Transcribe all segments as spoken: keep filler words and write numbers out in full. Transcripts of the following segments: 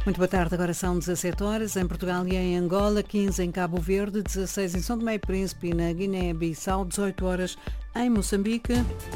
Muito boa tarde, agora são dezassete horas em Portugal e em Angola, quinze em Cabo Verde, dezasseis em São Tomé e Príncipe e na Guiné-Bissau, dezoito horas em Moçambique.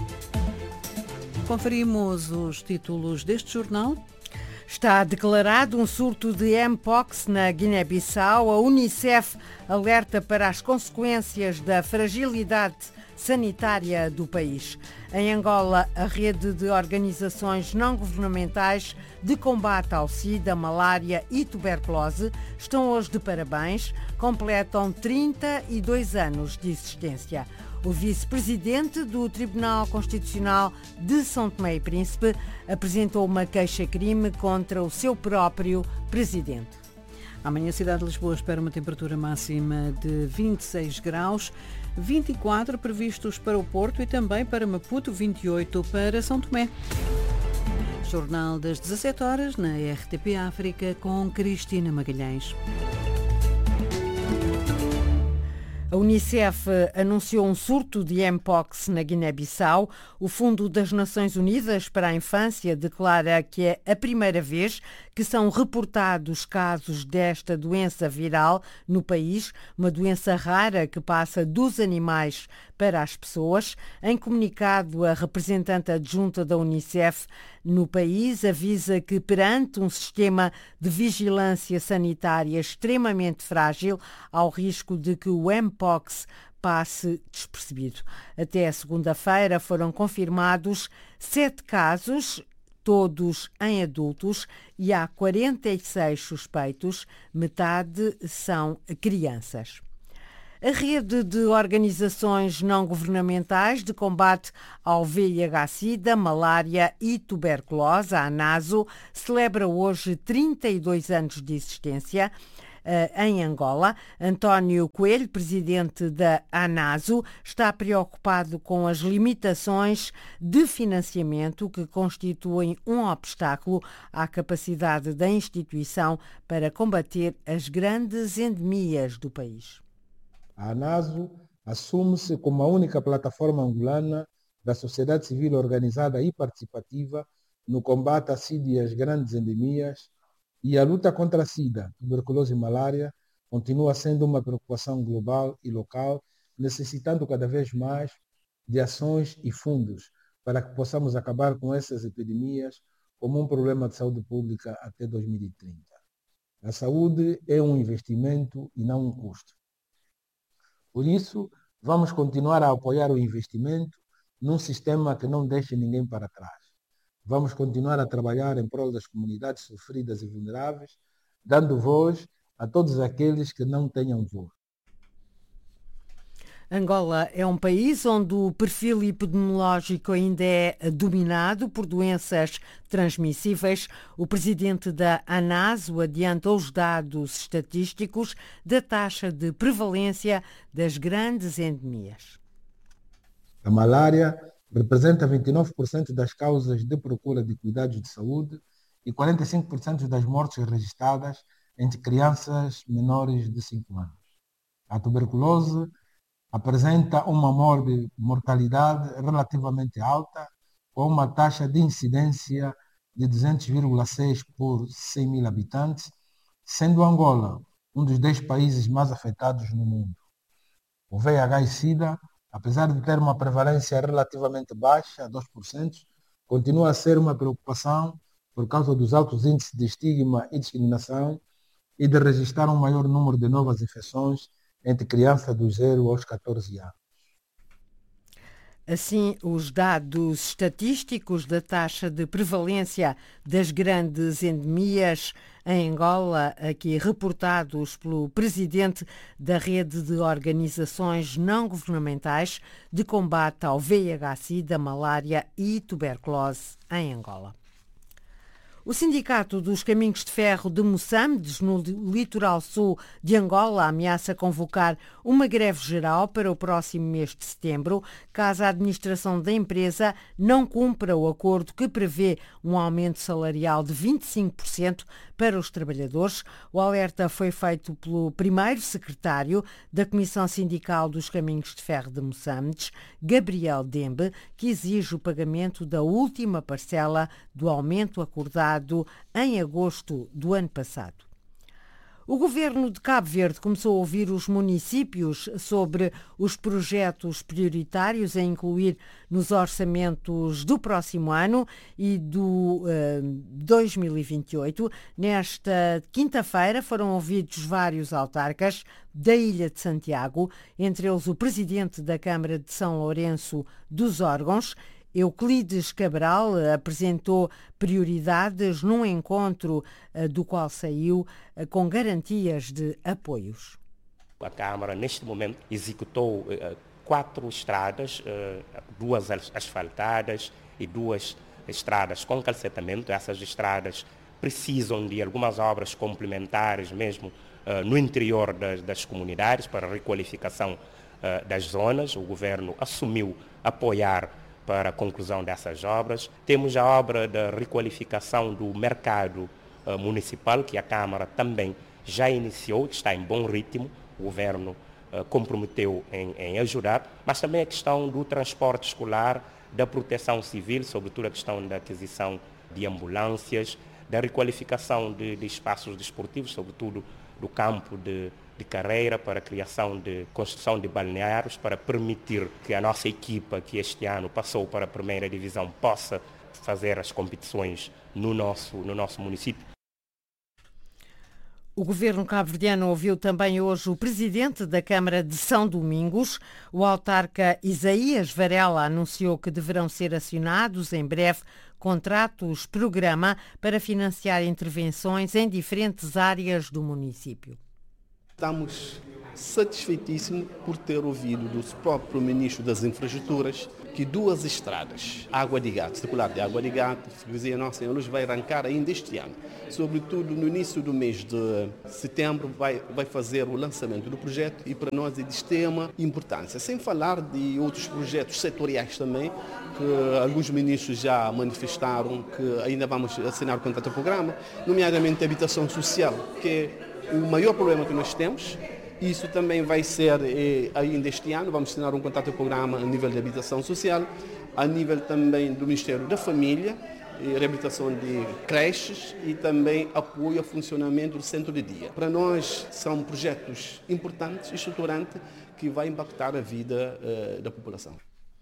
Conferimos os títulos deste jornal. Está declarado um surto de Mpox na Guiné-Bissau. A Unicef alerta para as consequências da fragilidade sanitária do país. Em Angola, a rede de organizações não-governamentais de combate ao SIDA, malária e tuberculose estão hoje de parabéns, completam trinta e dois anos de existência. O vice-presidente do Tribunal Constitucional de São Tomé e Príncipe apresentou uma queixa-crime contra o seu próprio presidente. Amanhã a cidade de Lisboa espera uma temperatura máxima de vinte e seis graus, vinte e quatro previstos para o Porto e também para Maputo, vinte e oito para São Tomé. Jornal das dezassete horas na R T P África com Cristina Magalhães. A Unicef anunciou um surto de Mpox na Guiné-Bissau. O Fundo das Nações Unidas para a Infância declara que é a primeira vez que são reportados casos desta doença viral no país, uma doença rara que passa dos animais para as pessoas. Em comunicado, a representante adjunta da Unicef no país avisa que, perante um sistema de vigilância sanitária extremamente frágil, há o risco de que o Mpox passe despercebido. Até segunda-feira foram confirmados sete casos, todos em adultos, e há quarenta e seis suspeitos, metade são crianças. A rede de organizações não-governamentais de combate ao V I H sida, malária e tuberculose, a ANASO, celebra hoje trinta e dois anos de existência. Uh, em Angola, António Coelho, presidente da ANASO, está preocupado com as limitações de financiamento que constituem um obstáculo à capacidade da instituição para combater as grandes endemias do país. A ANASO assume-se como a única plataforma angolana da sociedade civil organizada e participativa no combate à SIDA e às grandes endemias, e a luta contra a SIDA, tuberculose e malária continua sendo uma preocupação global e local, necessitando cada vez mais de ações e fundos para que possamos acabar com essas epidemias como um problema de saúde pública até dois mil e trinta. A saúde é um investimento e não um custo. Por isso, vamos continuar a apoiar o investimento num sistema que não deixe ninguém para trás. Vamos continuar a trabalhar em prol das comunidades sofridas e vulneráveis, dando voz a todos aqueles que não tenham voz. Angola é um país onde o perfil epidemiológico ainda é dominado por doenças transmissíveis. O presidente da ANASO adianta os dados estatísticos da taxa de prevalência das grandes endemias. A malária representa vinte e nove por cento das causas de procura de cuidados de saúde e quarenta e cinco por cento das mortes registradas entre crianças menores de cinco anos. A tuberculose apresenta uma mortalidade relativamente alta, com uma taxa de incidência de duzentos vírgula seis por cem mil habitantes, sendo Angola um dos dez países mais afetados no mundo. O V I H e SIDA, apesar de ter uma prevalência relativamente baixa, dois por cento, continua a ser uma preocupação por causa dos altos índices de estigma e discriminação e de registrar um maior número de novas infecções entre crianças dos zero aos catorze anos. Assim, os dados estatísticos da taxa de prevalência das grandes endemias em Angola, aqui reportados pelo presidente da rede de organizações não-governamentais de combate ao V I H sida, malária e tuberculose em Angola. O Sindicato dos Caminhos de Ferro de Moçambique, no litoral sul de Angola, ameaça convocar uma greve geral para o próximo mês de setembro, caso a administração da empresa não cumpra o acordo que prevê um aumento salarial de vinte e cinco por cento para os trabalhadores. O alerta foi feito pelo primeiro secretário da Comissão Sindical dos Caminhos de Ferro de Moçambique, Gabriel Dembe, que exige o pagamento da última parcela do aumento acordado lançado em agosto do ano passado. O governo de Cabo Verde começou a ouvir os municípios sobre os projetos prioritários a incluir nos orçamentos do próximo ano e do uh, dois mil e vinte e oito. Nesta quinta-feira foram ouvidos vários autarcas da Ilha de Santiago, entre eles o presidente da Câmara de São Lourenço dos Órgãos. Euclides Cabral apresentou prioridades num encontro do qual saiu com garantias de apoios. A Câmara, neste momento, executou uh, quatro estradas, uh, duas asfaltadas e duas estradas com calcetamento. Essas estradas precisam de algumas obras complementares mesmo uh, no interior das, das comunidades para a requalificação uh, das zonas. O governo assumiu apoiar para a conclusão dessas obras. Temos a obra da requalificação do mercado uh, municipal, que a Câmara também já iniciou, que está em bom ritmo. O governo uh, comprometeu em, em ajudar, mas também a questão do transporte escolar, da proteção civil, sobretudo a questão da aquisição de ambulâncias, da requalificação de, de espaços desportivos, sobretudo do campo de de carreira, para a criação de construção de balneários, para permitir que a nossa equipa, que este ano passou para a primeira divisão, possa fazer as competições no nosso, no nosso município. O governo cabo-verdiano ouviu também hoje o presidente da Câmara de São Domingos. O autarca Isaías Varela anunciou que deverão ser acionados em breve contratos-programa para financiar intervenções em diferentes áreas do município. Estamos satisfeitíssimos por ter ouvido do próprio Ministro das Infraestruturas que duas estradas, Água de Gato, circular de Água de Gato, freguesia Nossa Senhora Luz, vai arrancar ainda este ano. Sobretudo no início do mês de setembro vai, vai fazer o lançamento do projeto e para nós é de extrema importância. Sem falar de outros projetos setoriais também, que alguns ministros já manifestaram que ainda vamos assinar o contrato de programa, nomeadamente a habitação social, que é o maior problema que nós temos. Isso também vai ser eh, ainda este ano, vamos assinar um contrato de programa a nível de habitação social, a nível também do Ministério da Família, eh, reabilitação de creches e também apoio ao funcionamento do centro de dia. Para nós são projetos importantes e estruturantes que vão impactar a vida eh, da população.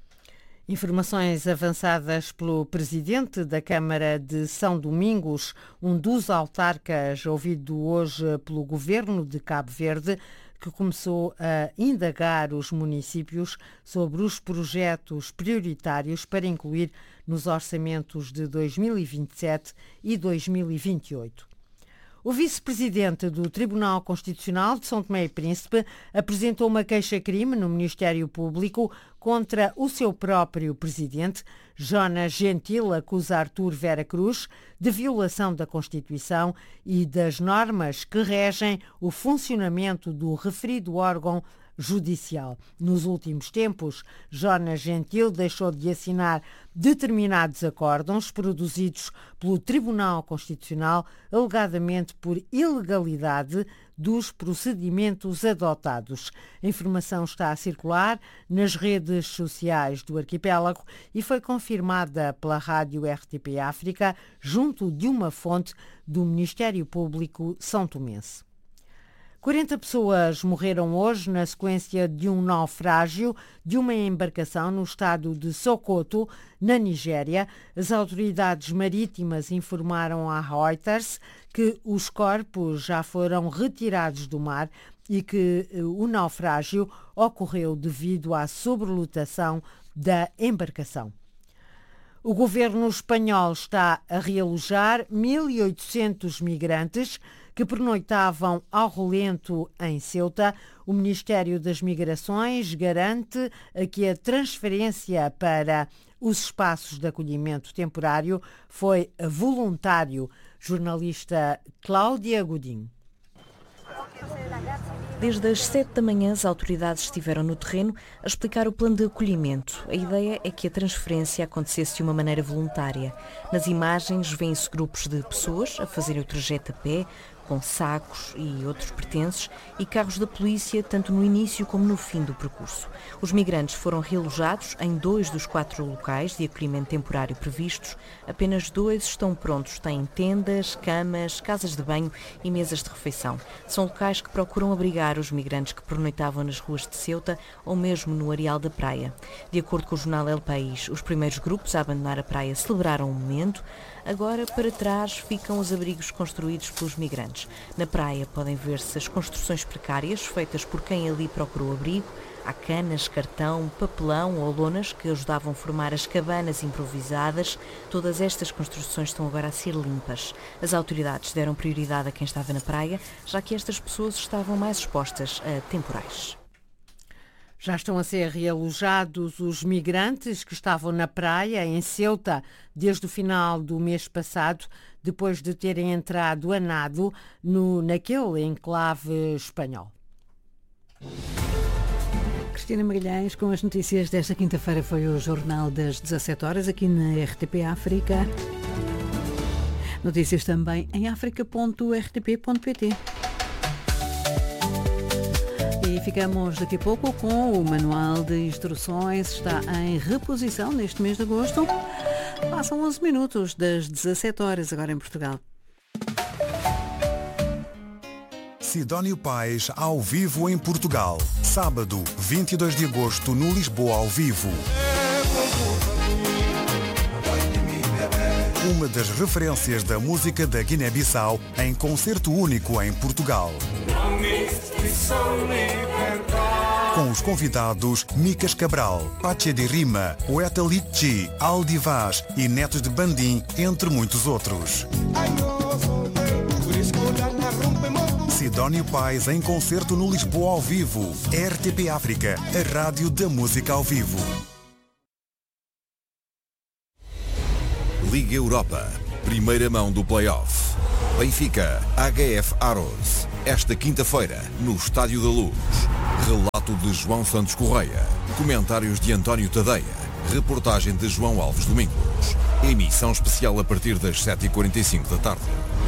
Informações avançadas pelo presidente da Câmara de São Domingos, um dos autarcas ouvido hoje pelo governo de Cabo Verde, que começou a indagar os municípios sobre os projetos prioritários para incluir nos orçamentos de dois mil e vinte e sete e dois mil e vinte e oito. O vice-presidente do Tribunal Constitucional de São Tomé e Príncipe apresentou uma queixa-crime no Ministério Público contra o seu próprio presidente. Jonas Gentil acusa Artur Vera Cruz de violação da Constituição e das normas que regem o funcionamento do referido órgão judicial. Nos últimos tempos, Jonas Gentil deixou de assinar determinados acórdãos produzidos pelo Tribunal Constitucional, alegadamente por ilegalidade dos procedimentos adotados. A informação está a circular nas redes sociais do arquipélago e foi confirmada pela rádio R T P África, junto de uma fonte do Ministério Público são tomense. quarenta pessoas morreram hoje na sequência de um naufrágio de uma embarcação no estado de Sokoto, na Nigéria. As autoridades marítimas informaram à Reuters que os corpos já foram retirados do mar e que o naufrágio ocorreu devido à sobrelotação da embarcação. O governo espanhol está a realojar mil e oitocentos migrantes que pernoitavam ao relento em Ceuta. O Ministério das Migrações garante que a transferência para os espaços de acolhimento temporário foi voluntário. Jornalista Cláudia Godinho. Desde as sete da manhã, as autoridades estiveram no terreno a explicar o plano de acolhimento. A ideia é que a transferência acontecesse de uma maneira voluntária. Nas imagens, vêem-se grupos de pessoas a fazerem o trajeto a pé, com sacos e outros pertences e carros da polícia, tanto no início como no fim do percurso. Os migrantes foram realojados em dois dos quatro locais de acolhimento temporário previstos. Apenas dois estão prontos. Têm tendas, camas, casas de banho e mesas de refeição. São locais que procuram abrigar os migrantes que pernoitavam nas ruas de Ceuta ou mesmo no areal da praia. De acordo com o jornal El País, os primeiros grupos a abandonar a praia celebraram o momento. Agora, para trás, ficam os abrigos construídos pelos migrantes. Na praia podem ver-se as construções precárias feitas por quem ali procurou abrigo. Há canas, cartão, papelão ou lonas que ajudavam a formar as cabanas improvisadas. Todas estas construções estão agora a ser limpas. As autoridades deram prioridade a quem estava na praia, já que estas pessoas estavam mais expostas a temporais. Já estão a ser realojados os migrantes que estavam na praia, em Ceuta, desde o final do mês passado, depois de terem entrado a nado no, naquele enclave espanhol. Cristina Magalhães, com as notícias desta quinta-feira, foi o Jornal das dezassete horas, aqui na R T P África. Notícias também em africa ponto r t p ponto p t. E ficamos daqui a pouco com o manual de instruções. Está em reposição neste mês de agosto. Passam onze minutos das dezassete horas, agora em Portugal. Sidónio Pais ao vivo em Portugal. Sábado, vinte e dois de agosto, no Lisboa ao vivo. Uma das referências da música da Guiné-Bissau em concerto único em Portugal. Com os convidados Micas Cabral, Pache de Rima, Poeta Litchi, Aldi Vaz e Netos de Bandim, entre muitos outros. Sidónio Pais em concerto no Lisboa ao vivo. R T P África, a rádio da música ao vivo. Liga Europa, primeira mão do play-off. Benfica, H F Aros. Esta quinta-feira, no Estádio da Luz. Relato de João Santos Correia. Comentários de António Tadeia. Reportagem de João Alves Domingos. Emissão especial a partir das sete e quarenta e cinco da tarde.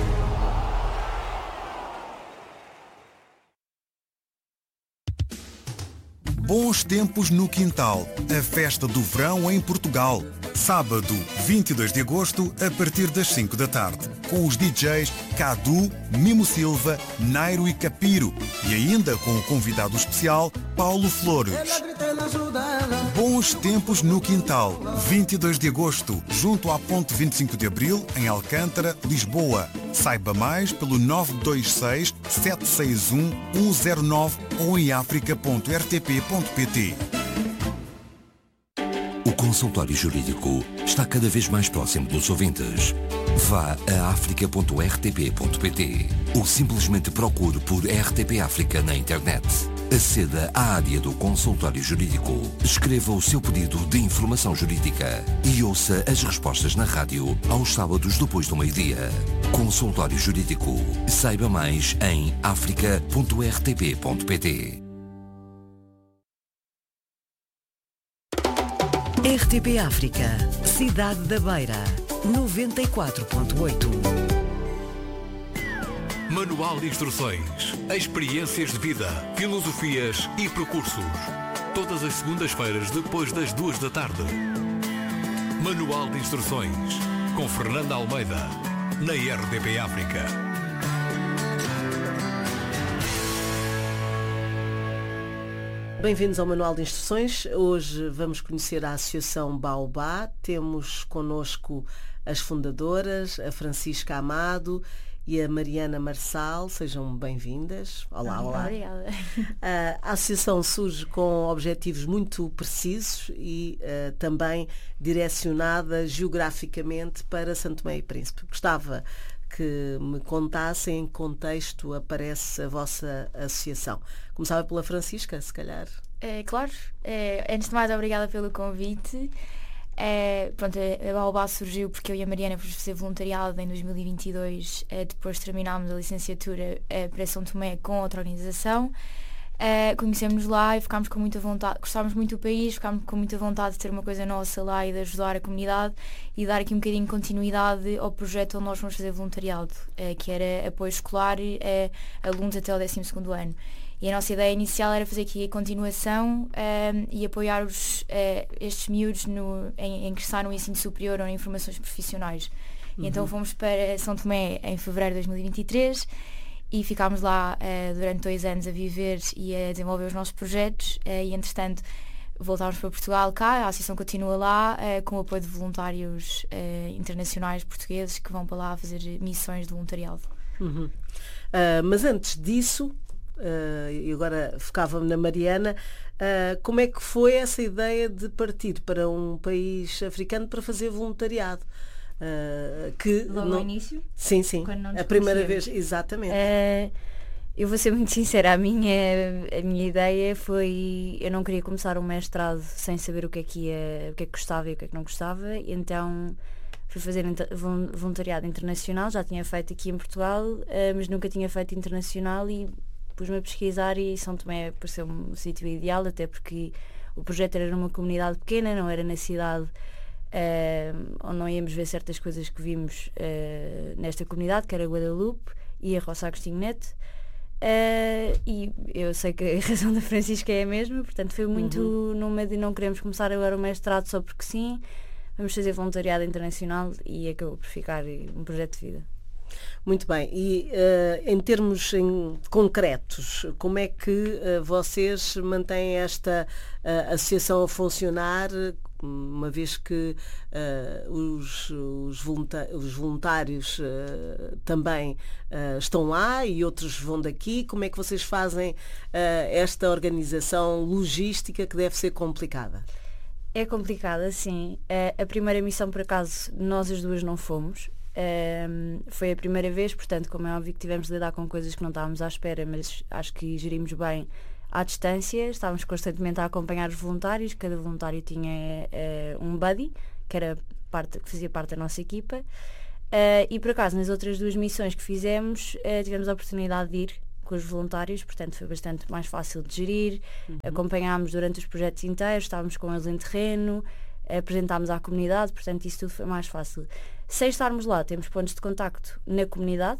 Bons tempos no quintal. A festa do verão em Portugal. Sábado, vinte e dois de agosto, a partir das cinco da tarde. Com os D Js Cadu, Mimo Silva, Nairo e Capiro. E ainda com o convidado especial, Paulo Flores. Bons tempos no quintal. vinte e dois de agosto, junto à Ponte vinte e cinco de Abril, em Alcântara, Lisboa. Saiba mais pelo nove dois seis, sete seis um, um zero nove ou em africa ponto r t p ponto p t. O consultório jurídico está cada vez mais próximo dos ouvintes. Vá a africa ponto r t p ponto p t ou simplesmente procure por R T P África na internet. Aceda à área do consultório jurídico, escreva o seu pedido de informação jurídica e ouça as respostas na rádio aos sábados depois do meio-dia. Consultório Jurídico. Saiba mais em africa ponto r t p ponto p t. R T P África, Cidade da Beira, noventa e quatro ponto oito. Manual de instruções, experiências de vida, filosofias e percursos. Todas as segundas-feiras depois das duas da tarde. Manual de instruções, com Fernanda Almeida, na R T P África. Bem-vindos ao Manual de Instruções. Hoje vamos conhecer a Associação Baobá. Temos connosco as fundadoras, a Francisca Amado e a Mariana Marçal. Sejam bem-vindas. Olá, olá. Obrigada. A associação surge com objetivos muito precisos e uh, também direcionada geograficamente para Santo Tomé e Príncipe. Gostava que me contassem em que contexto aparece a vossa associação. Começava pela Francisca, se calhar. É, claro. É, antes de mais, obrigada pelo convite. É, pronto, a Baobá surgiu porque eu e a Mariana fomos fazer voluntariado em dois mil e vinte e dois, é, depois terminámos a licenciatura é, para São Tomé com outra organização. Uh, conhecemos-nos lá e ficámos com muita vontade, gostávamos muito do país, ficámos com muita vontade de ter uma coisa nossa lá e de ajudar a comunidade e dar aqui um bocadinho de continuidade ao projeto onde nós vamos fazer voluntariado, uh, que era apoio escolar a uh, alunos até ao décimo segundo ano. E a nossa ideia inicial era fazer aqui a continuação uh, e apoiar os, uh, estes miúdos no, em, em ingressar no ensino superior ou em formações profissionais. Uhum. E então fomos para São Tomé em fevereiro de dois mil e vinte e três e ficámos lá uh, durante dois anos a viver e a desenvolver os nossos projetos uh, e entretanto voltámos para Portugal cá, a associação continua lá uh, com o apoio de voluntários uh, internacionais portugueses que vão para lá fazer missões de voluntariado. Uhum. Uh, mas antes disso, uh, e agora focava-me na Mariana, uh, como é que foi essa ideia de partir para um país africano para fazer voluntariado? Uh, que Logo não... ao início? Sim, sim. A primeira vez, exatamente. Uh, eu vou ser muito sincera, a minha, a minha ideia foi, eu não queria começar um mestrado sem saber o que é que ia, o que é que gostava e o que é que não gostava, e então fui fazer voluntariado internacional, já tinha feito aqui em Portugal, uh, mas nunca tinha feito internacional e pus-me a pesquisar e São Tomé pareceu-me o sítio ideal, até porque o projeto era numa comunidade pequena, não era na cidade. Uh, onde não íamos ver certas coisas que vimos uh, nesta comunidade, que era Guadalupe e a Roça Agostinho Neto, uh, e eu sei que a razão da Francisca é a mesma, portanto foi muito uhum. numa de não queremos começar agora o mestrado só porque sim, vamos fazer voluntariado internacional e acabou por ficar um projeto de vida. Muito bem, e uh, em termos em concretos, como é que uh, vocês mantêm esta uh, associação a funcionar, uma vez que uh, os, os, voluntários, os voluntários uh, também uh, estão lá e outros vão daqui? Como é que vocês fazem uh, esta organização logística que deve ser complicada? É complicada, sim. Uh, a primeira missão, por acaso, nós as duas não fomos. Um, foi a primeira vez, portanto, como é óbvio que tivemos de lidar com coisas que não estávamos à espera, mas acho que gerimos bem à distância, estávamos constantemente a acompanhar os voluntários, cada voluntário tinha uh, um buddy, que, era parte, que fazia parte da nossa equipa, uh, e por acaso nas outras duas missões que fizemos uh, tivemos a oportunidade de ir com os voluntários, portanto foi bastante mais fácil de gerir, uhum. acompanhámos durante os projetos inteiros, estávamos com eles em terreno, apresentámos à comunidade, portanto isso tudo foi mais fácil. Sem estarmos lá, temos pontos de contacto na comunidade,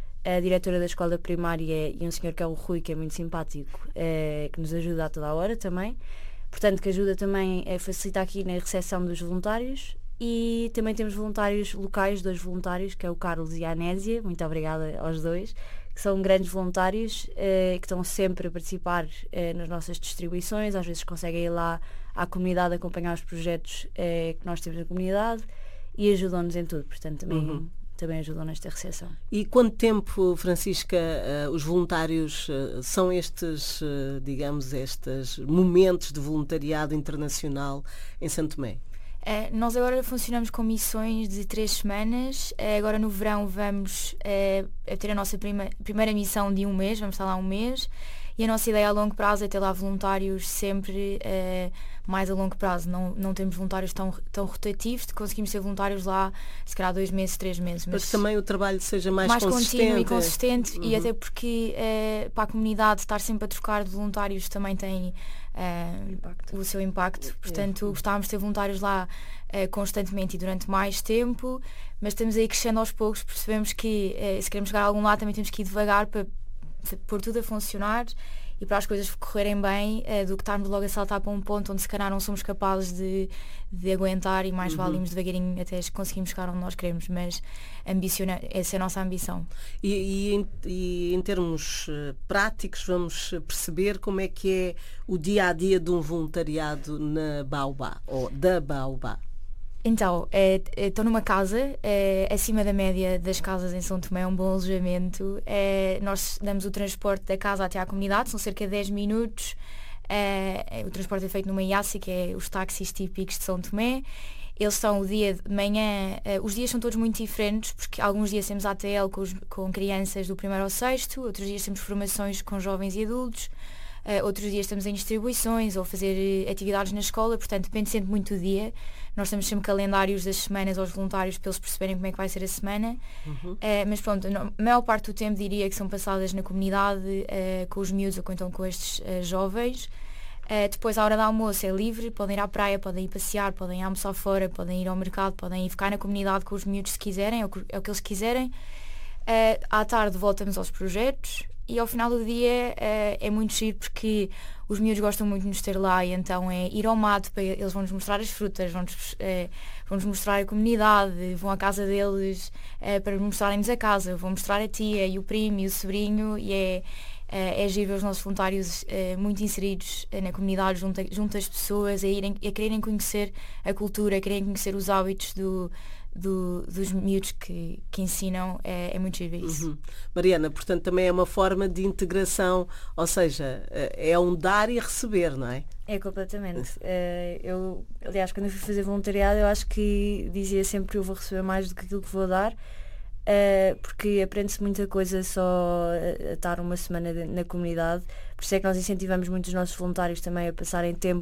a diretora da escola primária e um senhor que é o Rui, que é muito simpático, é, que nos ajuda a toda a hora também, portanto que ajuda também a facilitar aqui na recepção dos voluntários, e também temos voluntários locais, dois voluntários, que é o Carlos e a Anésia, muito obrigada aos dois, que são grandes voluntários, é, que estão sempre a participar é, nas nossas distribuições, às vezes conseguem ir lá à comunidade acompanhar os projetos é, que nós temos na comunidade e ajudam-nos em tudo, portanto também, uhum. também ajudam nesta recepção. E quanto tempo, Francisca, uh, os voluntários uh, são estes, uh, digamos, estes momentos de voluntariado internacional em São Tomé? Uh, nós agora funcionamos com missões de três semanas, uh, agora no verão vamos uh, ter a nossa prima, primeira missão de um mês, vamos estar lá um mês, e a nossa ideia a longo prazo é ter lá voluntários sempre uh, mais a longo prazo. Não, não temos voluntários tão, tão rotativos, conseguimos ser voluntários lá se calhar dois meses, três meses. Mas, mas também o trabalho seja mais, mais consistente. contínuo e consistente, uhum. e até porque uh, para a comunidade estar sempre a trocar de voluntários também tem uh, impacto. o seu impacto. Portanto, uhum. gostávamos de ter voluntários lá uh, constantemente e durante mais tempo, mas estamos aí crescendo aos poucos, percebemos que uh, se queremos chegar a algum lado também temos que ir devagar para pôr tudo a funcionar e para as coisas correrem bem, uh, do que estarmos logo a saltar para um ponto onde se calhar não somos capazes de, de aguentar e mais uhum. valimos devagarinho até conseguimos chegar onde nós queremos, mas ambiciona, essa é a nossa ambição. E, e, em, e em termos uh, práticos vamos perceber como é que é o dia a dia de um voluntariado na Baobá, ou da Baobá. Então, é, estou numa casa, é, acima da média das casas em São Tomé, é um bom alojamento. É, nós damos o transporte da casa até à comunidade, são cerca de dez minutos. É, o transporte é feito numa Iácia, que é os táxis típicos de São Tomé. Eles estão o dia de manhã, é, os dias são todos muito diferentes, porque alguns dias temos A T L com, os, com crianças do primeiro ao sexto, outros dias temos formações com jovens e adultos. uh, outros dias estamos em distribuições ou a fazer uh, atividades na escola, portanto depende sempre muito do dia. Nós temos sempre calendários das semanas aos voluntários para eles perceberem como é que vai ser a semana. Uhum. Uh, mas pronto, a maior parte do tempo diria que são passadas na comunidade, uh, com os miúdos ou então com estes uh, jovens. Uh, depois, à hora do almoço é livre, podem ir à praia, podem ir passear, podem ir almoçar fora, podem ir ao mercado, podem ir ficar na comunidade com os miúdos se quiserem, é o que, é o que eles quiserem. Uh, à tarde voltamos aos projetos e ao final do dia uh, é muito giro porque os miúdos gostam muito de nos ter lá e então é ir ao mato, para, eles vão-nos mostrar as frutas, vão-nos, uh, vão-nos mostrar a comunidade, vão à casa deles uh, para mostrarem-nos a casa, vão mostrar a tia e o primo e o sobrinho e é, uh, é giro ver os nossos voluntários uh, muito inseridos uh, na comunidade, junto, a, junto às pessoas, a, irem, a quererem conhecer a cultura, a quererem conhecer os hábitos do Do, dos miúdos que, que ensinam, é, é muito giro isso. Uhum. Mariana, portanto também é uma forma de integração, ou seja, é um dar e receber, não é? É completamente. Uh, eu, aliás, quando eu fui fazer voluntariado, eu acho que dizia sempre que eu vou receber mais do que aquilo que vou dar, uh, porque aprende-se muita coisa só a, a estar uma semana de, na comunidade. Por isso é que nós incentivamos muito os nossos voluntários também a passarem tempo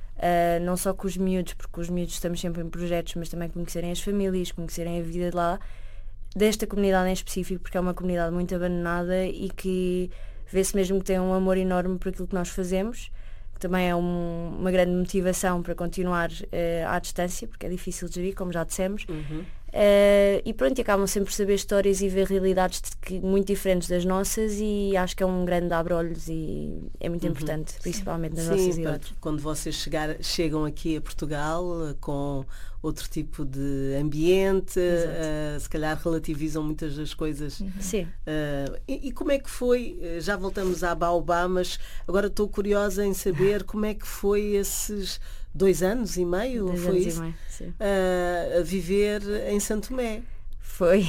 Uh, não só com os miúdos, porque os miúdos estamos sempre em projetos, mas também conhecerem as famílias, conhecerem a vida de lá, desta comunidade em específico, porque é uma comunidade muito abandonada e que vê-se mesmo que tem um amor enorme por aquilo que nós fazemos, que também é um, uma grande motivação para continuar uh, à distância, porque é difícil de gerir, como já dissemos. Uhum. Uh, e pronto, e acabam sempre por saber histórias e ver realidades de que, muito diferentes das nossas e acho que é um grande abre-olhos e é muito uhum. importante, principalmente nas Sim, nossas idades. Quando vocês chegar, chegam aqui a Portugal uh, com outro tipo de ambiente, uh, se calhar relativizam muitas das coisas. Uhum. Sim. Uh, e, e como é que foi, já voltamos à Baobá, mas agora estou curiosa em saber como é que foi esses dois anos e meio, dois foi anos isso? E meio, sim. Uh, a viver em São Tomé. Foi,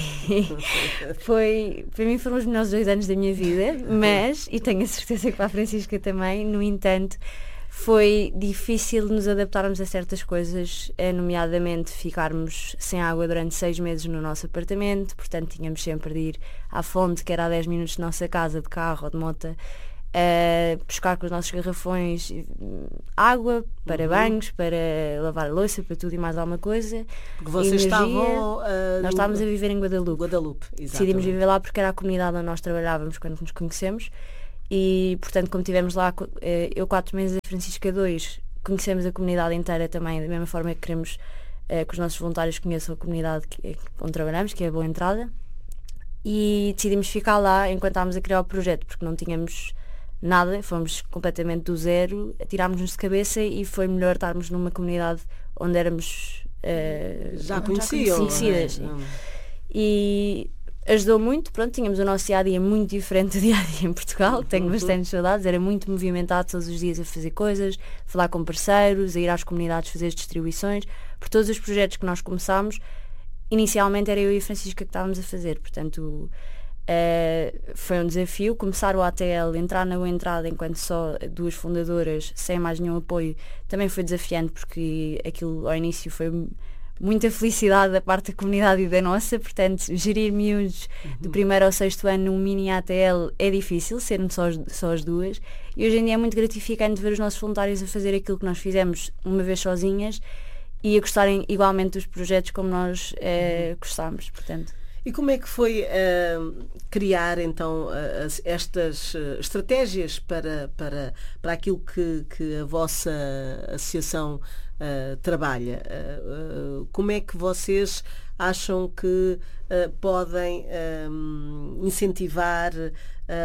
foi, para mim foram os melhores dois anos da minha vida, mas, e tenho a certeza que para a Francisca também, no entanto, foi difícil nos adaptarmos a certas coisas, nomeadamente ficarmos sem água durante seis meses no nosso apartamento, portanto tínhamos sempre de ir à fonte, que era a dez minutos da nossa casa, de carro ou de moto, Uh, buscar com os nossos garrafões água para uhum. banhos, para lavar a louça, para tudo e mais alguma coisa. Porque vocês energia. estavam uh, nós estávamos a viver em Guadalupe. Guadalupe, decidimos viver lá porque era a comunidade onde nós trabalhávamos quando nos conhecemos e portanto como estivemos lá uh, eu quatro meses, a Francisca dois, conhecemos a comunidade inteira também, da mesma forma que queremos uh, que os nossos voluntários conheçam a comunidade que, onde trabalhamos, que é a Boa Entrada, e decidimos ficar lá enquanto estávamos a criar o projeto porque não tínhamos nada, fomos completamente do zero, tirámos-nos de cabeça e foi melhor estarmos numa comunidade onde éramos uh, já conheciam, conhecidas. Não é? E ajudou muito, pronto, tínhamos o nosso dia-a-dia muito diferente do dia-a-dia em Portugal, tenho bastante saudades, era muito movimentado todos os dias a fazer coisas, falar com parceiros, a ir às comunidades fazer as distribuições, por todos os projetos que nós começámos, inicialmente era eu e a Francisca que estávamos a fazer, portanto Uh, foi um desafio começar o A T L, entrar na Boa Entrada enquanto só duas fundadoras, sem mais nenhum apoio, também foi desafiante porque aquilo ao início foi muita felicidade da parte da comunidade e da nossa, portanto gerir miúdos uhum. do primeiro ao sexto ano num mini A T L é difícil, sermos só, só as duas, e hoje em dia é muito gratificante ver os nossos voluntários a fazer aquilo que nós fizemos uma vez sozinhas e a gostarem igualmente dos projetos como nós uh, uhum. gostámos, portanto. E como é que foi uh, criar então uh, estas uh, estratégias para, para, para aquilo que, que a vossa associação uh, trabalha? Uh, uh, como é que vocês acham que uh, podem um, incentivar uh,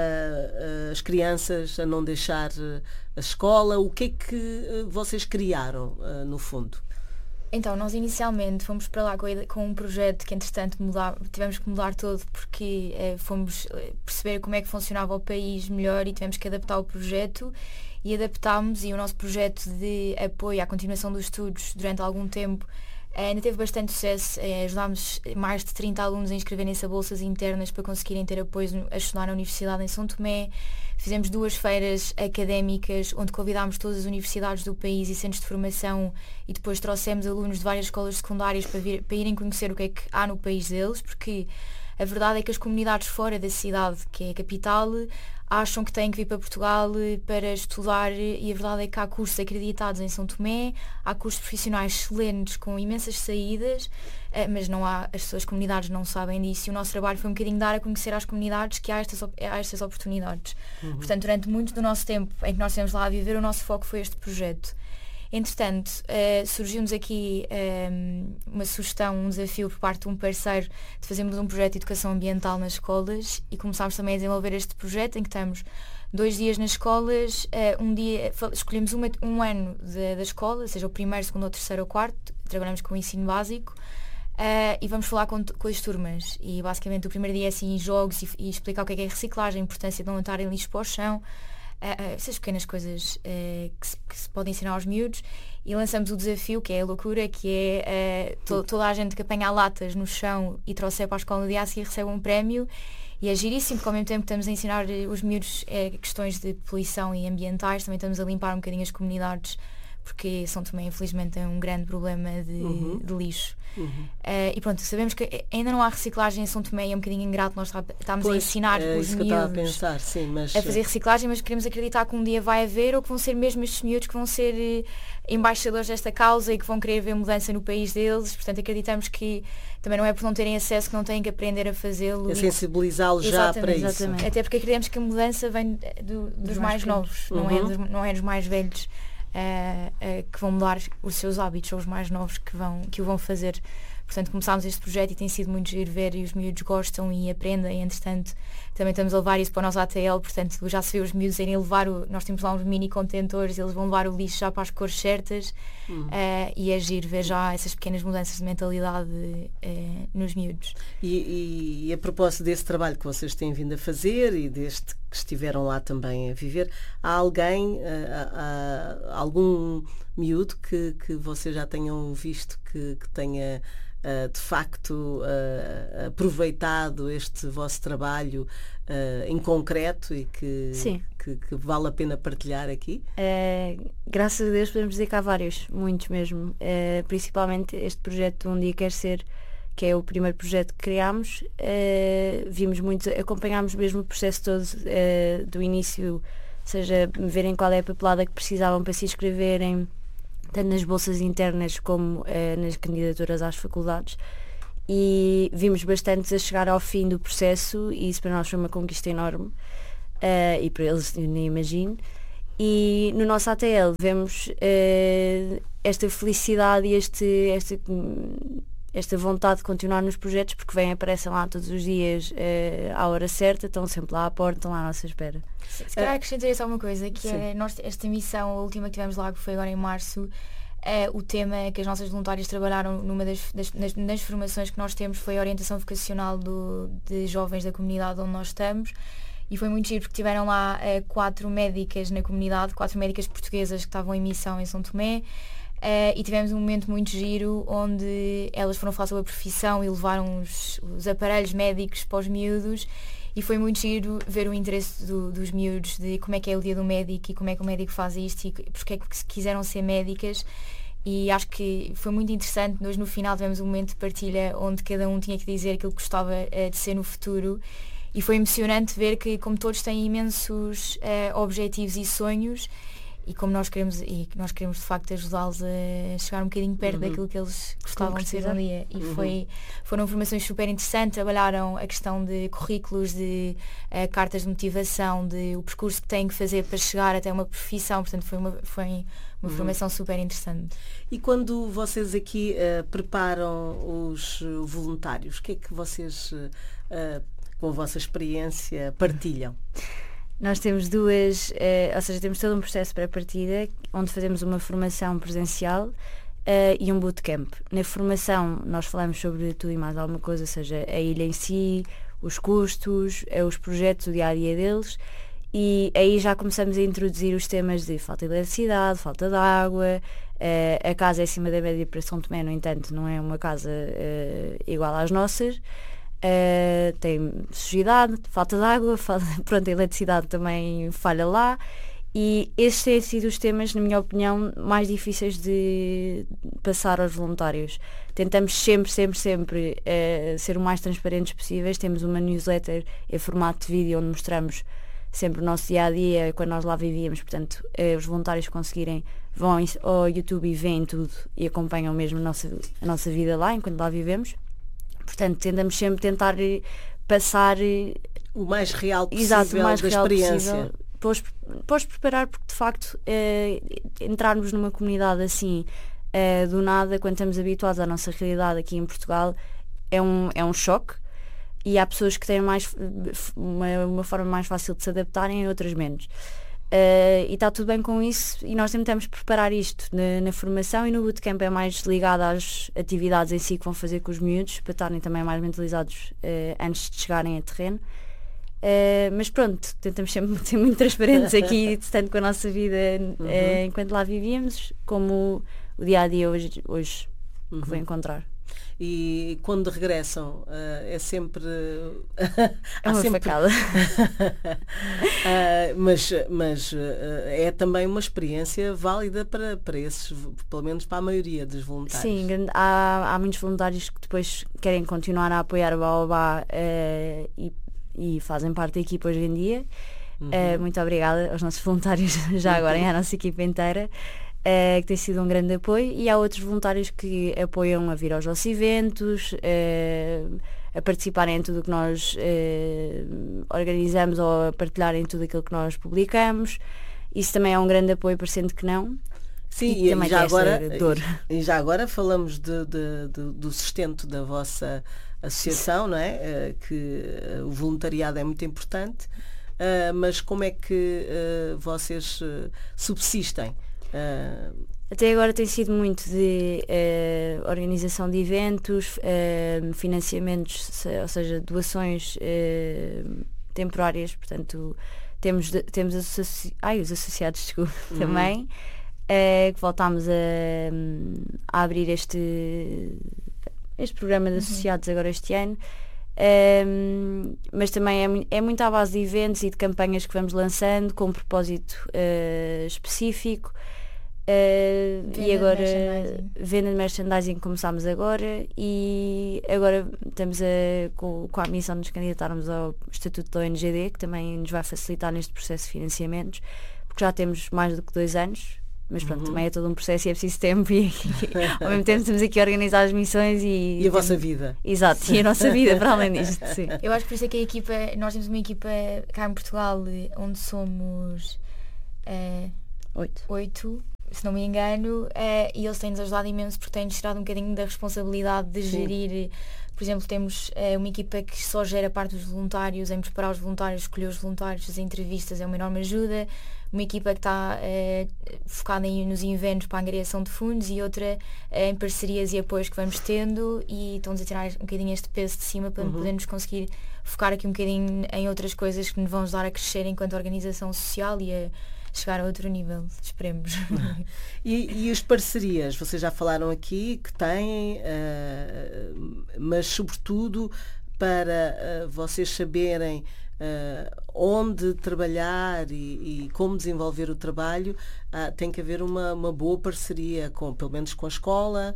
uh, as crianças a não deixar a escola? O que é que uh, vocês criaram uh, no fundo? Então, nós inicialmente fomos para lá com, com um projeto que, entretanto, mudar, tivemos que mudar todo porque eh, fomos perceber como é que funcionava o país melhor e tivemos que adaptar o projeto e adaptámos, e o nosso projeto de apoio à continuação dos estudos durante algum tempo eh, ainda teve bastante sucesso. Eh, ajudámos mais de trinta alunos a inscreverem-se a bolsas internas para conseguirem ter apoio a estudar na Universidade em São Tomé. Fizemos duas feiras académicas onde convidámos todas as universidades do país e centros de formação e depois trouxemos alunos de várias escolas secundárias para, vir, para irem conhecer o que é que há no país deles, porque a verdade é que as comunidades fora da cidade, que é a capital, acham que têm que vir para Portugal para estudar, e a verdade é que há cursos acreditados em São Tomé, há cursos profissionais excelentes com imensas saídas, mas não há, as suas comunidades não sabem disso, e o nosso trabalho foi um bocadinho dar a conhecer às comunidades que há estas, há estas oportunidades. Uhum. Portanto, durante muito do nosso tempo em que nós estivemos lá a viver, o nosso foco foi este projeto. Entretanto, uh, surgiu-nos aqui um, uma sugestão, um desafio por parte de um parceiro de fazermos um projeto de educação ambiental nas escolas, e começámos também a desenvolver este projeto em que estamos dois dias nas escolas, uh, um dia escolhemos uma, um ano de, da escola, seja o primeiro, segundo ou terceiro ou quarto, trabalhamos com o ensino básico, uh, e vamos falar com, com as turmas, e basicamente o primeiro dia é assim jogos e, e explicar o que é, que é reciclagem, a importância de não atarem lixo para o chão, Uh, uh, essas pequenas coisas uh, que, se, que se podem ensinar aos miúdos, e lançamos o desafio, que é a loucura, que é uh, to, toda a gente que apanha latas no chão e trouxer para a escola no dia a seguir recebe um prémio, e é giríssimo, porque ao mesmo tempo que estamos a ensinar os miúdos uh, questões de poluição e ambientais, também estamos a limpar um bocadinho as comunidades, porque São Tomé infelizmente tem um grande problema de, uhum. de lixo. Uhum. Uh, e pronto, sabemos que ainda não há reciclagem em São Tomé, e é um bocadinho ingrato nós estamos pois, a ensinar é os miúdos a, pensar, sim, mas... a fazer reciclagem, mas queremos acreditar que um dia vai haver, ou que vão ser mesmo estes miúdos que vão ser uh, embaixadores desta causa e que vão querer ver mudança no país deles. Portanto, acreditamos que também não é por não terem acesso que não têm que aprender a fazê-lo. É sensibilizá-los já para isso. Exatamente. Até porque acreditamos que a mudança vem do, dos, dos mais, mais novos, uhum. não, é dos, não é dos mais velhos. Uh, uh, que vão mudar os seus hábitos, são os mais novos que, vão, que o vão fazer. Portanto, começámos este projeto e tem sido muito giro ver, e os miúdos gostam e aprendem. Entretanto, também estamos a levar isso para o nosso A T L, portanto já se vê os miúdos irem levar o, nós temos lá uns mini contentores, eles vão levar o lixo já para as cores certas, uhum. uh, e é giro ver já essas pequenas mudanças de mentalidade uh, nos miúdos. E, e, e a propósito desse trabalho que vocês têm vindo a fazer e deste que estiveram lá também a viver, há alguém, há, há algum miúdo que, que vocês já tenham visto que, que tenha Uh, de facto uh, aproveitado este vosso trabalho uh, em concreto e que, que, que vale a pena partilhar aqui? Uh, graças a Deus podemos dizer que há vários, muitos mesmo, uh, principalmente este projeto Um Dia Quer Ser, que é o primeiro projeto que criámos. Uh, vimos muito, acompanhámos mesmo o processo todo uh, do início, ou seja, verem qual é a papelada que precisavam para se inscreverem, tanto nas bolsas internas como eh, nas candidaturas às faculdades, e vimos bastantes a chegar ao fim do processo, e isso para nós foi uma conquista enorme, uh, e para eles eu nem imagino. E no nosso A T L vemos uh, esta felicidade e este, esta, esta vontade de continuar nos projetos, porque vêm, aparecem lá todos os dias uh, à hora certa, estão sempre lá à porta, estão lá à nossa espera. Se calhar acrescentaria só uma coisa, que é nós, esta missão, a última que tivemos lá, que foi agora em março, é, o tema que as nossas voluntárias trabalharam numa das, das, das, das formações que nós temos foi a orientação vocacional do, de jovens da comunidade onde nós estamos, e foi muito giro porque tiveram lá é, quatro médicas na comunidade, quatro médicas portuguesas que estavam em missão em São Tomé, é, e tivemos um momento muito giro onde elas foram falar sobre a profissão e levaram os, os aparelhos médicos para os miúdos. E foi muito giro ver o interesse do, dos miúdos, de como é que é o dia do médico e como é que o médico faz isto e porque é que quiseram ser médicas. E acho que foi muito interessante. Nós no final tivemos um momento de partilha onde cada um tinha que dizer aquilo que gostava uh, de ser no futuro. E foi emocionante ver que, como todos têm imensos uh, objetivos e sonhos, e como nós queremos, e nós queremos de facto ajudá-los a chegar um bocadinho perto uhum. daquilo que eles gostavam de ser um dia. E uhum. foi, foram formações super interessantes, trabalharam a questão de currículos, de uh, cartas de motivação, de o percurso que têm que fazer para chegar até uma profissão, portanto foi uma, foi uma uhum. formação super interessante. E quando vocês aqui uh, preparam os voluntários, o que é que vocês, uh, com a vossa experiência, partilham? Nós temos duas, eh, ou seja, temos todo um processo pré-partida onde fazemos uma formação presencial eh, e um bootcamp. Na formação nós falamos sobre tudo e mais alguma coisa, ou seja, a ilha em si, os custos, eh, os projetos, o dia-a-dia deles, e aí já começamos a introduzir os temas de falta de eletricidade, falta de água, eh, a casa é acima da média para São Tomé, no entanto não é uma casa eh, igual às nossas. Uh, tem sujidade, falta de água, falta, pronto, a eletricidade também falha lá, E esses têm sido os temas, na minha opinião, mais difíceis de passar aos voluntários. Tentamos sempre, sempre, sempre uh, ser o mais transparentes possíveis. Temos uma newsletter em formato de vídeo onde mostramos sempre o nosso dia-a-dia, quando nós lá vivíamos. Portanto, uh, os voluntários conseguirem, vão ao YouTube e veem tudo e acompanham mesmo a nossa, a nossa vida lá, enquanto lá vivemos. Portanto, tentamos sempre tentar passar... o mais real possível, exato, o mais da real experiência. Possível, para os, para os preparar, porque de facto eh, entrarmos numa comunidade assim eh, do nada, quando estamos habituados à nossa realidade aqui em Portugal, é um, é um choque, e há pessoas que têm mais, uma, uma forma mais fácil de se adaptarem e outras menos. Uh, e está tudo bem com isso, e nós tentamos preparar isto na, na formação, e no bootcamp é mais ligado às atividades em si que vão fazer com os miúdos, para estarem também mais mentalizados uh, antes de chegarem a terreno. Uh, mas pronto, tentamos sempre ser muito transparentes aqui, tanto com a nossa vida uh, uhum. enquanto lá vivíamos, como o dia-a-dia hoje, hoje uhum. que vou encontrar. E quando regressam, uh, é sempre... é uma sempre... facada. uh, mas mas uh, é também uma experiência válida para, para esses, pelo menos para a maioria dos voluntários. Sim, há, há muitos voluntários que depois querem continuar a apoiar o Baobá uh, e e fazem parte da equipa hoje em dia. Uhum. Uh, muito obrigada aos nossos voluntários já agora, e à nossa equipa inteira, uh, que tem sido um grande apoio, e há outros voluntários que apoiam a vir aos nossos eventos, uh, a participarem em tudo o que nós uh, organizamos, ou a partilharem tudo aquilo que nós publicamos. Isso também é um grande apoio, parecendo que não. Sim, e, e, já, agora, e já agora falamos de, de, de, do sustento da vossa associação, não é? Uh, que uh, o voluntariado é muito importante, uh, mas como é que uh, vocês uh, subsistem? Uh... Até agora tem sido muito de uh, organização de eventos, uh, financiamentos, ou seja, doações uh, temporárias, portanto temos, de, temos associ... Ai, os associados, desculpa, uhum. também, uh, que voltámos a, a abrir este este programa de associados uhum. agora este ano, um, mas também é, é muito à base de eventos e de campanhas que vamos lançando com um propósito uh, específico, uh, e agora venda de merchandising começámos agora, e agora estamos a, com, com a missão de nos candidatarmos ao Estatuto da O N G D, que também nos vai facilitar neste processo de financiamentos, porque já temos mais do que dois anos. Mas pronto, uhum. também é todo um processo e é preciso tempo, e, e ao mesmo tempo estamos aqui a organizar as missões e... E a vossa vida. Exato, sim. E a nossa vida, para além disto, sim. Eu acho que por isso é que a equipa, nós temos uma equipa cá em Portugal onde somos uh, oito. oito, se não me engano, uh, e eles têm-nos ajudado imenso, porque têm-nos tirado um bocadinho da responsabilidade de sim. gerir. Por exemplo, temos uh, uma equipa que só gera a parte dos voluntários, em preparar os voluntários, escolher os voluntários, as entrevistas é uma enorme ajuda. Uma equipa que está uh, focada em, nos eventos para a angariação de fundos, e outra uh, em parcerias e apoios que vamos tendo, e estão-nos a tirar um bocadinho este peso de cima para uhum. podermos conseguir focar aqui um bocadinho em outras coisas que nos vão ajudar a crescer enquanto organização social e a chegar a outro nível, esperemos. E, e as parcerias, vocês já falaram aqui que têm, uh, mas sobretudo para uh, vocês saberem Uh, onde trabalhar e, e como desenvolver o trabalho, uh, tem que haver uma, uma boa parceria, com, pelo menos com a escola,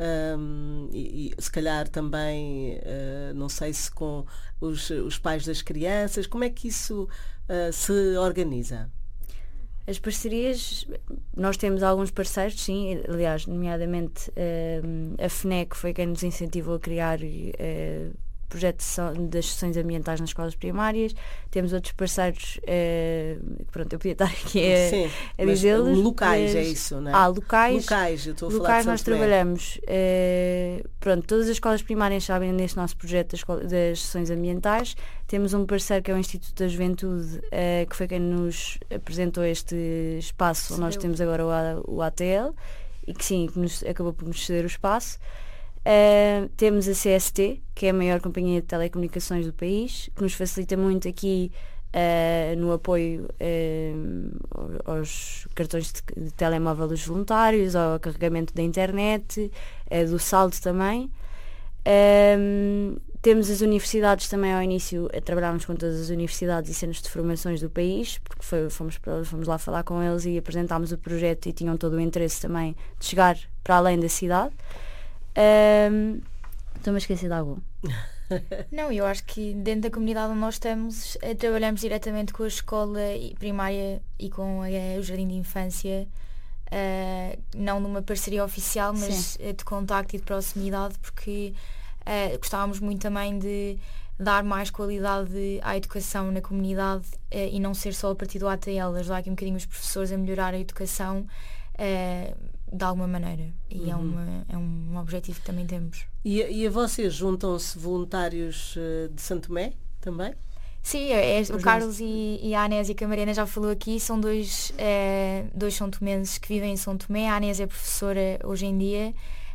um, e, e se calhar também, uh, não sei se com os, os pais das crianças. Como é que isso uh, se organiza? As parcerias, nós temos alguns parceiros, sim, aliás, nomeadamente uh, a F N E C foi quem nos incentivou a criar uh, projeto das sessões ambientais nas escolas primárias. Temos outros parceiros, eh, pronto, eu podia estar aqui a, a dizê-los. Locais, mas, é isso, não é? Ah, locais. Locais, eu estou a locais falar de nós trabalhamos. Eh, pronto, todas as escolas primárias sabem deste nosso projeto das, das sessões ambientais. Temos um parceiro que é o Instituto da Juventude, eh, que foi quem nos apresentou este espaço, onde nós temos agora o, o A T L, e que sim, que nos, acabou por nos ceder o espaço. Uh, temos a C S T, que é a maior companhia de telecomunicações do país, que nos facilita muito aqui uh, no apoio uh, aos cartões de, de telemóvel dos voluntários, ao carregamento da internet, uh, do saldo também. Um, temos as universidades também ao início, trabalhámos com todas as universidades e centros de formações do país, porque foi, fomos, fomos lá falar com eles e apresentámos o projeto e tinham todo o interesse também de chegar para além da cidade. Um, Estou-me a esquecer de algo. Não, eu acho que dentro da comunidade onde nós estamos, trabalhamos diretamente com a escola primária e com o jardim de infância, uh, não numa parceria oficial, mas Sim. de contacto e de proximidade, porque uh, gostávamos muito também de dar mais qualidade à educação na comunidade uh, e não ser só a partir do A T L, ajudar aqui um bocadinho os professores a melhorar a educação uh, de alguma maneira. E uhum. é, uma, é um objetivo que também temos. E, e a vocês juntam-se voluntários uh, de Santo Tomé também? Sim, é, o Carlos e, e a Anésia, que a Mariana já falou aqui, são dois, é, dois são tomenses que vivem em São Tomé. A Anésia é professora hoje em dia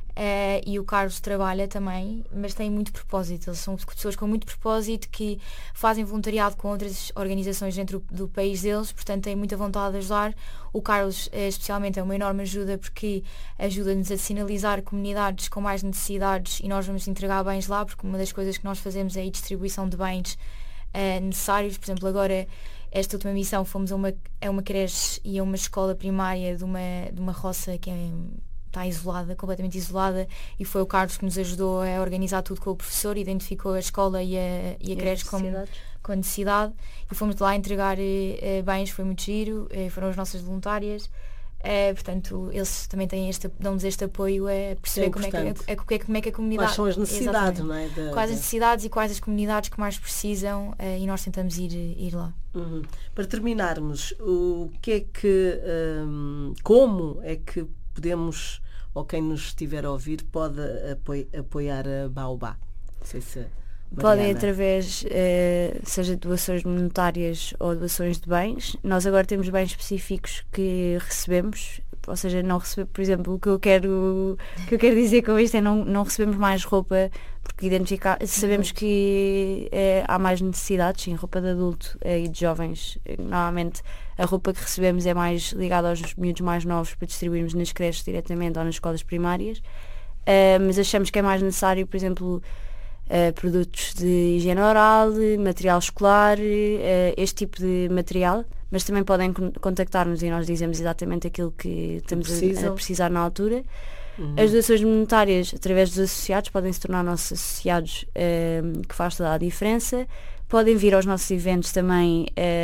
é, e o Carlos trabalha também, mas tem muito propósito. Eles são pessoas com muito propósito que fazem voluntariado com outras organizações dentro do país deles, portanto têm muita vontade de ajudar. O Carlos é, especialmente é uma enorme ajuda, porque ajuda-nos a sinalizar comunidades com mais necessidades e nós vamos entregar bens lá, porque uma das coisas que nós fazemos é a distribuição de bens Uh, necessários. Por exemplo, agora esta última missão fomos a uma, a uma creche e a uma escola primária de uma, de uma roça que é, está isolada, completamente isolada, e foi o Carlos que nos ajudou a organizar tudo com o professor, identificou a escola e a, e a creche com, com a necessidade, e fomos lá entregar uh, bens, foi muito giro, uh, foram as nossas voluntárias. É, portanto, eles também têm este, dão-nos este apoio a perceber é como, é que, a, a, como é que a comunidade... Quais são as necessidades, não é? Da, quais as necessidades e quais as comunidades que mais precisam, uh, e nós tentamos ir, ir lá. Uhum. Para terminarmos, o que é que... Um, como é que podemos, ou quem nos estiver a ouvir, pode apoiar, apoiar a Baobá? Não sei se... Mariana. Podem através, eh, seja de doações monetárias ou doações de bens. Nós agora temos bens específicos que recebemos, ou seja, não recebemos, por exemplo, o que eu quero, o que eu quero dizer com isto é não, não recebemos mais roupa, porque identificar, sabemos que eh, há mais necessidades, sim, roupa de adulto eh, e de jovens. Normalmente a roupa que recebemos é mais ligada aos miúdos mais novos para distribuirmos nas creches diretamente ou nas escolas primárias, eh, mas achamos que é mais necessário, por exemplo, Uh, produtos de higiene oral, material escolar, uh, este tipo de material, mas também podem con- contactar-nos e nós dizemos exatamente aquilo que estamos a, a precisar na altura. Uhum. As doações monetárias através dos associados podem se tornar nossos associados, uh, que faz toda a diferença. Podem vir aos nossos eventos também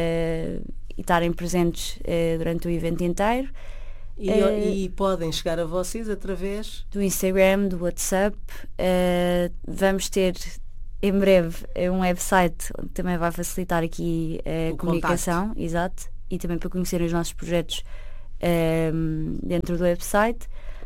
uh, e estarem presentes uh, durante o evento inteiro. E, uh, e podem chegar a vocês através do Instagram, do WhatsApp. Uh, vamos ter em breve um website onde também vai facilitar aqui a comunicação, contacto. Exato, e também para conhecer os nossos projetos um, dentro do website.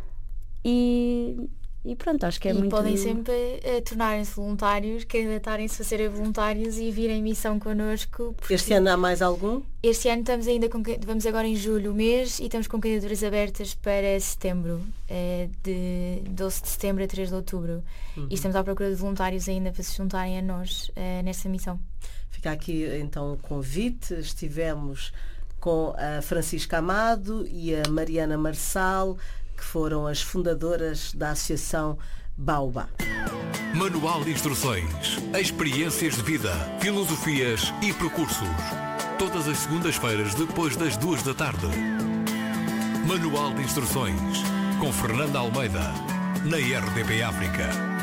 E, e pronto, acho que é e muito... E podem sempre uh, tornarem-se voluntários, candidatarem-se a serem voluntários e virem em missão connosco. Este ano há mais algum? Este ano estamos ainda com, vamos agora em julho o mês e estamos com candidaturas abertas para setembro, uh, de doze de setembro a três de outubro. Uhum. E estamos à procura de voluntários ainda para se juntarem a nós uh, nessa missão. Fica aqui então o convite. Estivemos com a Francisca Amado e a Mariana Marçal, que foram as fundadoras da Associação Baobá. Manual de instruções, experiências de vida, filosofias e percursos. Todas as segundas-feiras depois das duas da tarde. Manual de instruções, com Fernanda Almeida, na R D P África.